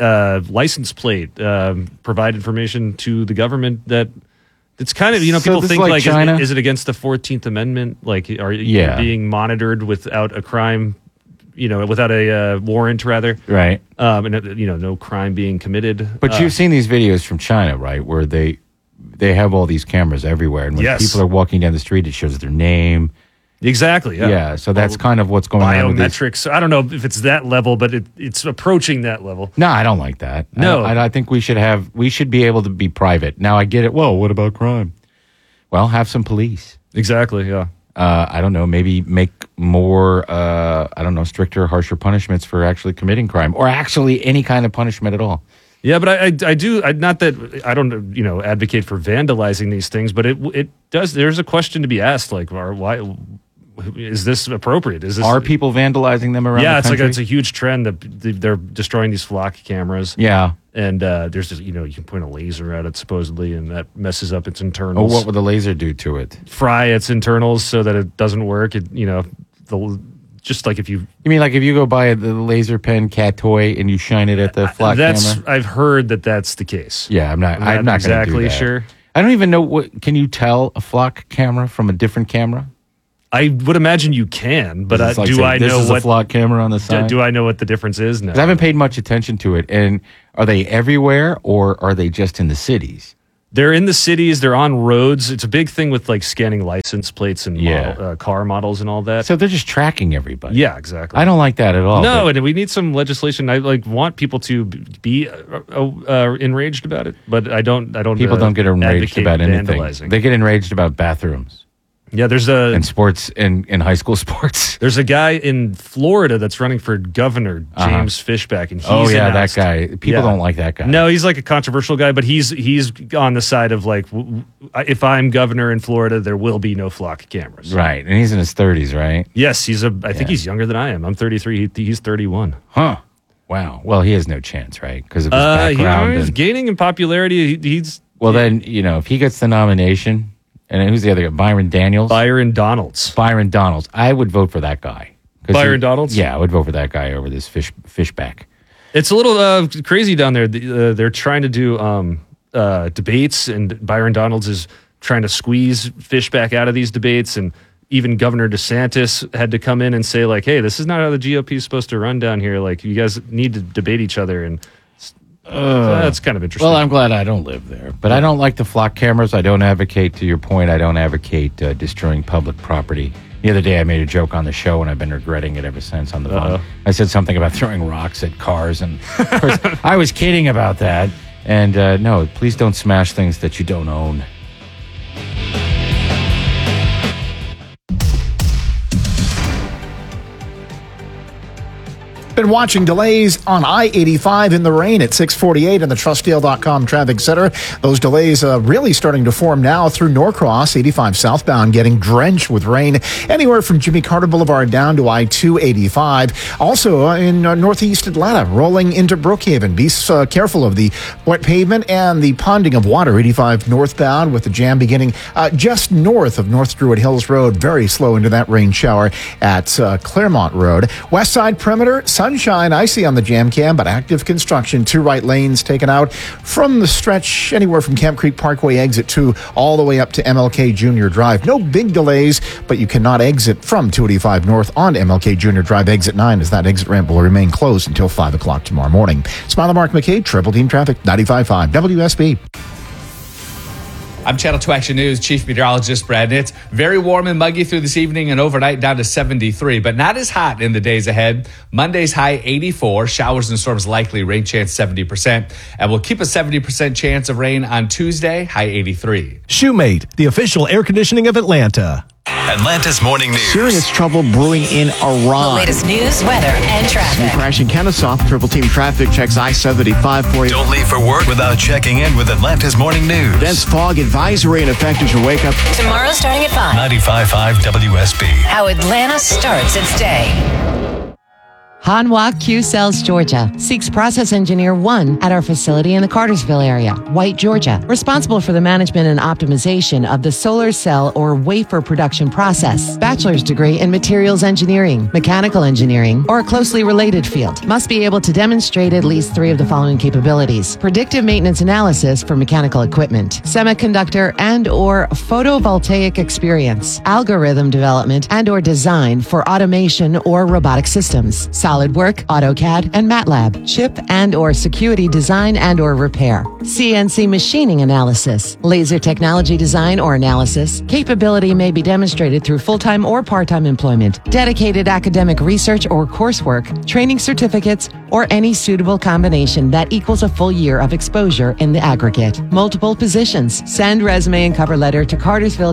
license plate, provide information to the government that it's kind of, people think like is it against the 14th Amendment? Like, are you being monitored without a crime, without a warrant, rather? Right. And, no crime being committed. But you've seen these videos from China, right, where they have all these cameras everywhere. And when people are walking down the street, it shows their name. Exactly. Yeah. So that's kind of what's going on with biometrics. I don't know if it's that level, but it's approaching that level. No, I don't like that. No, I think we should be able to be private. Now I get it. Whoa, what about crime? Well, have some police. Exactly. Yeah. I don't know. Maybe make more. Stricter, harsher punishments for actually committing crime, or actually any kind of punishment at all. Yeah, but I do not that I don't advocate for vandalizing these things, but it does. There's a question to be asked, like why. is this appropriate? Are people vandalizing them around? Yeah, the it's country? it's a huge trend that they're destroying these flock cameras. Yeah, and there's just, you can point a laser at it supposedly, and that messes up its internals. Oh, what would the laser do to it? Fry its internals so that it doesn't work. Just like if you mean like if you go buy the laser pen cat toy and you shine it at the flock camera? I've heard that's the case. Yeah, I'm not exactly sure. I don't even know can you tell a flock camera from a different camera? I would imagine you can, but I know this is a flock camera on the side? Do I know what the difference is? No, I haven't paid much attention to it. And are they everywhere or are they just in the cities? They're in the cities. They're on roads. It's a big thing with like scanning license plates and car models and all that. So they're just tracking everybody. Yeah, exactly. I don't like that at all. No, and we need some legislation. I want people to be enraged about it, but I don't. People don't get enraged about anything. They get enraged about bathrooms. Yeah, there's in sports in high school sports. There's a guy in Florida that's running for governor, James Fishback, and he's that guy. People don't like that guy. No, he's like a controversial guy, but he's on the side of like, if I'm governor in Florida, there will be no flock cameras. Right, and he's in his 30s, right? Yes, I think he's younger than I am. I'm 33. He's 31. Huh. Wow. Well, he has no chance, right? Because of his background. He's gaining in popularity. Then if he gets the nomination. And who's the other guy? Byron Donalds. Byron Donalds. I would vote for that guy. Byron Donalds? Yeah, I would vote for that guy over this Fishback. It's a little crazy down there. They're trying to do debates, and Byron Donalds is trying to squeeze Fishback out of these debates. And even Governor DeSantis had to come in and say, like, hey, this is not how the GOP is supposed to run down here. Like, you guys need to debate each other. And that's kind of interesting. Well, I'm glad I don't live there. But I don't like the flock cameras. I don't advocate, to your point, I don't advocate destroying public property. The other day I made a joke on the show, and I've been regretting it ever since on the phone. I said something about throwing rocks at cars, and of course, I was kidding about that. And no, please don't smash things that you don't own. Been watching delays on I-85 in the rain at 648 in the Trustdale.com traffic center. Those delays really starting to form now through Norcross, 85 southbound, getting drenched with rain anywhere from Jimmy Carter Boulevard down to I-285. Also in northeast Atlanta, rolling into Brookhaven. Be careful of the wet pavement and the ponding of water, 85 northbound, with the jam beginning just north of North Druid Hills Road. Very slow into that rain shower at Claremont Road. West side perimeter, sunshine, icy on the jam cam, but active construction. 2 right lanes taken out from the stretch anywhere from Camp Creek Parkway exit 2 all the way up to MLK Junior Drive. No big delays, but you cannot exit from 285 North on MLK Junior Drive exit 9, as that exit ramp will remain closed until 5 o'clock tomorrow morning. Smiler Mark McKay, Triple Team Traffic, 95.5 WSB. I'm Channel 2 Action News Chief Meteorologist Brad. It's very warm and muggy through this evening and overnight down to 73, but not as hot in the days ahead. Monday's high 84, showers and storms likely, rain chance 70%, and we'll keep a 70% chance of rain on Tuesday, high 83. Shoemate, the official air conditioning of Atlanta. Atlanta's Morning News. Serious trouble brewing in Iran. The latest news, weather, and traffic. Crashing Kennesaw. Triple Team Traffic checks I-75 for you. Don't leave for work without checking in with Atlanta's Morning News. Dense fog advisory in effect as you wake up. Tomorrow starting at 5. 95.5 WSB. How Atlanta starts its day. Hanwha Q-Cells Georgia seeks process engineer 1 at our facility in the Cartersville area, White, Georgia, responsible for the management and optimization of the solar cell or wafer production process. Bachelor's degree in materials engineering, mechanical engineering, or a closely related field. Must be able to demonstrate at least 3 of the following capabilities: predictive maintenance analysis for mechanical equipment, semiconductor and or photovoltaic experience, algorithm development and or design for automation or robotic systems, SolidWorks, AutoCAD, and MATLAB, chip and or security design and or repair, CNC machining analysis, laser technology design or analysis. Capability may be demonstrated through full-time or part-time employment, dedicated academic research or coursework, training certificates, or any suitable combination that equals a full year of exposure in the aggregate. Multiple positions. Send resume and cover letter to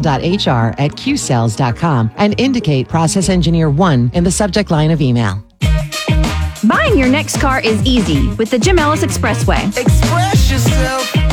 cartersville.hr@qcells.com and indicate Process Engineer 1 in the subject line of email. Buying your next car is easy with the Jim Ellis Expressway. Express yourself. Hi,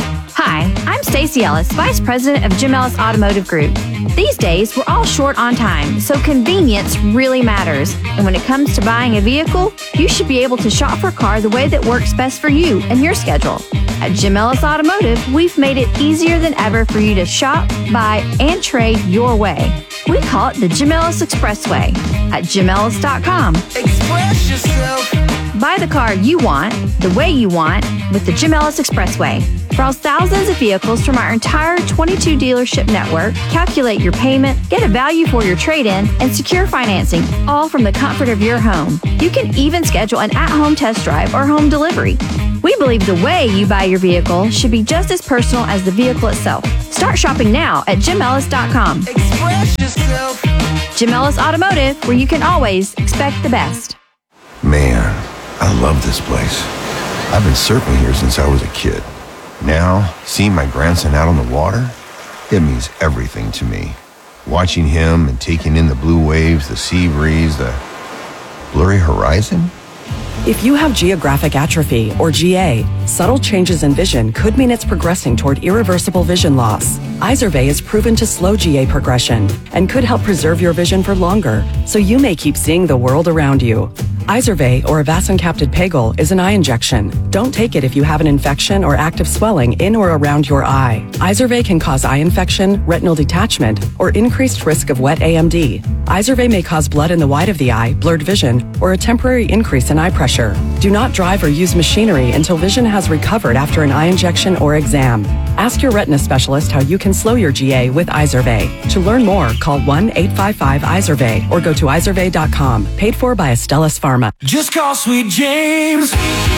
Hi, I'm Stacey Ellis, Vice President of Jim Ellis Automotive Group. These days, we're all short on time, so convenience really matters. And when it comes to buying a vehicle, you should be able to shop for a car the way that works best for you and your schedule. At Jim Ellis Automotive, we've made it easier than ever for you to shop, buy, and trade your way. We call it the Jim Ellis Expressway at jimellis.com. Express yourself. Buy the car you want, the way you want, with the Jim Ellis Expressway. Browse thousands of vehicles from our entire 22 dealership network, calculate your payment, get a value for your trade-in, and secure financing, all from the comfort of your home. You can even schedule an at-home test drive or home delivery. We believe the way you buy your vehicle should be just as personal as the vehicle itself. Start shopping now at jimellis.com. Express yourself. Jim Ellis Automotive, where you can always expect the best. Man, I love this place. I've been surfing here since I was a kid. Now, seeing my grandson out on the water, it means everything to me. Watching him and taking in the blue waves, the sea breeze, the blurry horizon. If you have geographic atrophy, or GA, subtle changes in vision could mean it's progressing toward irreversible vision loss. Izervay is proven to slow GA progression and could help preserve your vision for longer, so you may keep seeing the world around you. Izervay, or avacincaptad pegol, is an eye injection. Don't take it if you have an infection or active swelling in or around your eye. Izervay can cause eye infection, retinal detachment, or increased risk of wet AMD. Izervay may cause blood in the white of the eye, blurred vision, or a temporary increase in eye pressure. Do not drive or use machinery until vision has recovered after an eye injection or exam. Ask your retina specialist how you can slow your GA with Izervay. To learn more, call 1-855-IZERVAY or go to izervay.com. Paid for by Astellas Pharma. Just call Sweet James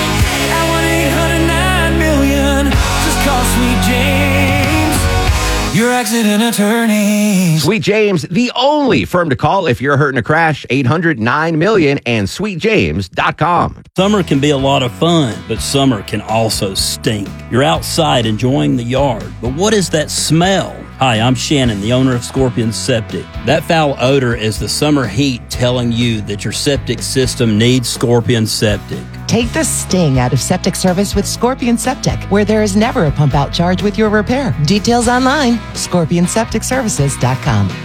at 1-800-9-million. Just call Sweet James, your accident attorney. Sweet James, the only firm to call if you're hurt in a crash. 800-9-million and sweetjames.com. Summer can be a lot of fun, but summer can also stink. You're outside enjoying the yard, but what is that smell? Hi, I'm Shannon, the owner of Scorpion Septic. That foul odor is the summer heat telling you that your septic system needs Scorpion Septic. Take the sting out of septic service with Scorpion Septic, where there is never a pump out charge with your repair. Details online, scorpionsepticservices.com.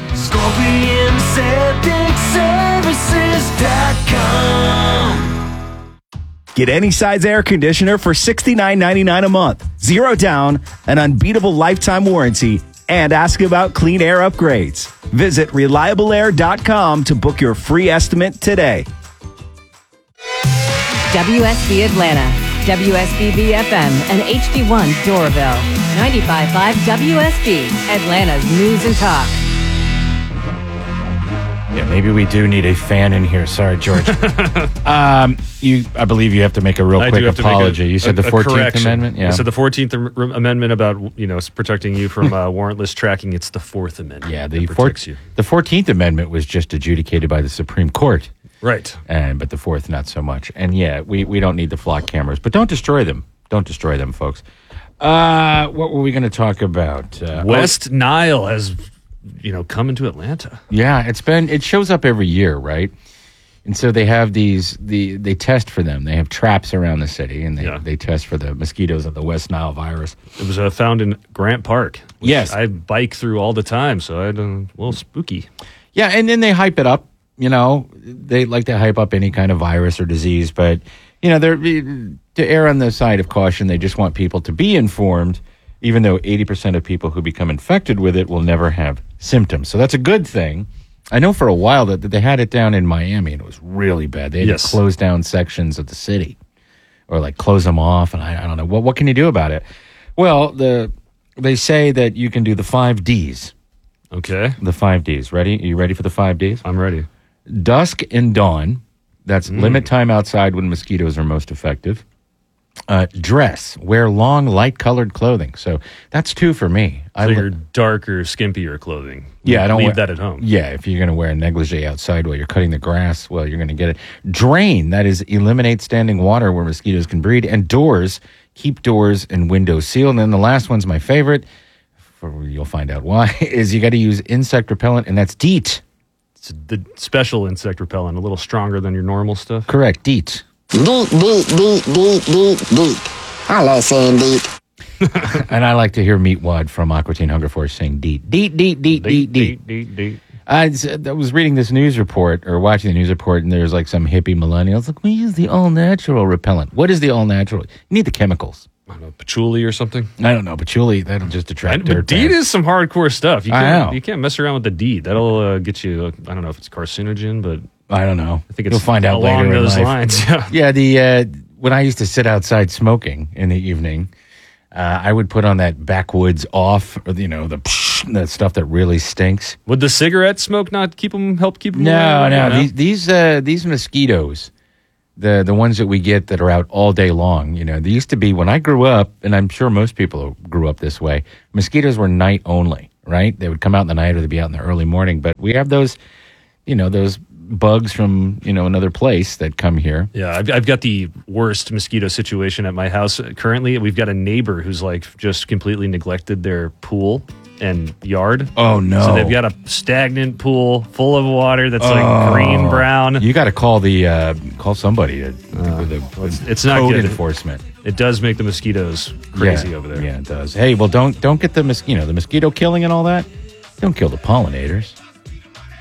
ScorpionSepticServices.com. Get any size air conditioner for $69.99 a month. Zero down, an unbeatable lifetime warranty, and ask about clean air upgrades. Visit reliableair.com to book your free estimate today. WSB Atlanta, WSB BFM, and HD1 Doraville. 95.5 WSB, Atlanta's news and talk. Yeah, maybe we do need a fan in here. Sorry, George. I believe you have to make a real quick apology. You said the 14th correction. Amendment? Yeah. I said the 14th Amendment about, protecting you from warrantless tracking. It's the 4th Amendment. Yeah, that protects you. The 14th Amendment was just adjudicated by the Supreme Court. Right. But the 4th, not so much. And yeah, we don't need the flock cameras, but don't destroy them. Don't destroy them, folks. What were we going to talk about? West Nile has, come into Atlanta. Yeah, it shows up every year, right? And so they have they test for them. They have traps around the city, and they test for the mosquitoes of the West Nile virus. It was found in Grant Park. Which yes. I bike through all the time, so a little spooky. Yeah, and then they hype it up. They like to hype up any kind of virus or disease, but, they're to err on the side of caution. They just want people to be informed, even though 80% of people who become infected with it will never have symptoms. So that's a good thing. I know for a while that they had it down in Miami, and it was really bad. They had to close down sections of the city or close them off. And I don't know. What can you do about it? Well, they say that you can do the 5 Ds. Okay. The 5 Ds. Ready? Are you ready for the 5 Ds? I'm ready. Dusk and dawn. That's limit time outside when mosquitoes are most effective. Dress. Wear long, light-colored clothing. So that's 2 for me. So your darker, skimpier clothing. Yeah, I don't leave that at home. Yeah, if you're going to wear a negligee outside while you're cutting the grass, well, you're going to get it. Drain. That is, eliminate standing water where mosquitoes can breed. And doors. Keep doors and windows sealed. And then the last one's my favorite. You'll find out why. Is you got to use insect repellent, and that's DEET. It's the special insect repellent, a little stronger than your normal stuff. Correct, DEET. Deep. I like saying deep. And I like to hear Meatwad from Aqua Teen Hunger Force sing deet, deet, deet, deet, deet, deet. I was reading this news report or watching the news report, and there's like some hippie millennials like, we use the all-natural repellent. What is the all-natural? You need the chemicals. I don't know, patchouli or something. I don't know. Patchouli, that'll just attract dirt. But DEET is some hardcore stuff. You I know. You can't mess around with the DEET. That'll get you, I don't know if it's carcinogen, but I don't know. I think it's You'll find out along later those in life. lines. Yeah, when I used to sit outside smoking in the evening, I would put on that backwoods off, or the stuff that really stinks. Would the cigarette smoke not help keep them No, away? no. These mosquitoes, the ones that we get that are out all day long, they used to be when I grew up, and I'm sure most people grew up this way. Mosquitoes were night only, right? They would come out in the night or they'd be out in the early morning. But we have those, those bugs from another place that come here. Yeah, I've got the worst mosquito situation at my house currently. We've got a neighbor who's like just completely neglected their pool and yard. Oh no! So they've got a stagnant pool full of water that's like green brown. You got to call somebody with it's not code good enforcement. It does make the mosquitoes crazy over there. Yeah, it does. Hey, well, don't get the mosquito killing and all that. Don't kill the pollinators.